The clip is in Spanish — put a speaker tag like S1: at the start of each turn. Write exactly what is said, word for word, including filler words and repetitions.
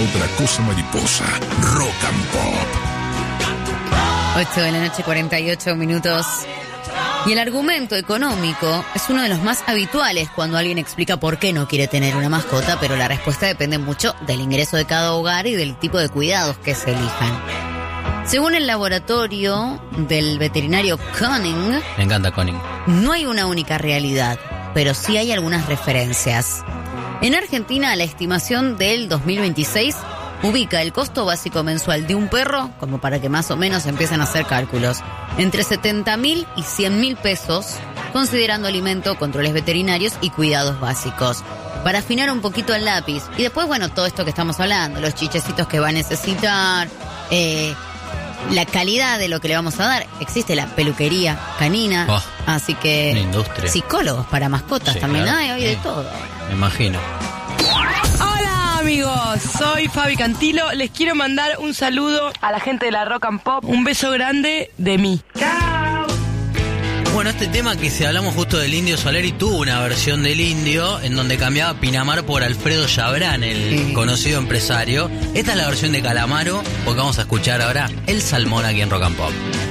S1: otra cosa mariposa. Rock and Pop.
S2: ocho de la noche, cuarenta y ocho minutos. Y el argumento económico es uno de los más habituales cuando alguien explica por qué no quiere tener una mascota, pero la respuesta depende mucho del ingreso de cada hogar y del tipo de cuidados que se elijan. Según el laboratorio del veterinario Koenig,
S3: Me encanta Koenig.
S2: no hay una única realidad, pero sí hay algunas referencias. En Argentina, la estimación del dos mil veintiséis ubica el costo básico mensual de un perro, como para que más o menos empiecen a hacer cálculos, entre setenta mil y cien mil pesos, considerando alimento, controles veterinarios y cuidados básicos. Para afinar un poquito el lápiz. Y después, bueno, todo esto que estamos hablando, los chichecitos que va a necesitar, eh, la calidad de lo que le vamos a dar. Existe la peluquería canina,
S3: Oh,
S2: así que...
S3: una industria.
S2: Psicólogos para mascotas
S3: Sí,
S2: también
S3: claro.
S2: hay, hoy de
S3: Sí.
S2: todo.
S3: Me imagino.
S4: Hola amigos, soy Fabi Cantilo. Les quiero mandar un saludo a la gente de la Rock and Pop. Un beso grande de mí.
S3: Bueno, este tema que si hablamos justo del Indio Solari tuvo una versión del Indio en donde cambiaba Pinamar por Alfredo Chabrán, el
S2: Sí.
S3: conocido empresario. Esta es la versión de Calamaro, porque vamos a escuchar ahora El Salmón aquí en Rock and Pop.